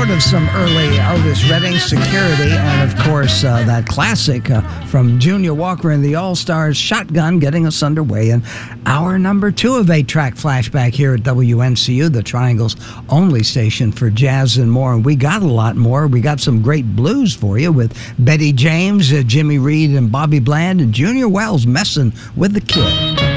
sort of some early Otis Redding, Security, and of course that classic from Junior Walker and the All-Stars, Shotgun, getting us underway in hour number 2 of 8-Track Flashback here at WNCU, the Triangle's only station for jazz and more. And we got a lot more. We got some great blues for you with Betty James, Jimmy Reed, and Bobby Bland, and Junior Wells messing with the kid.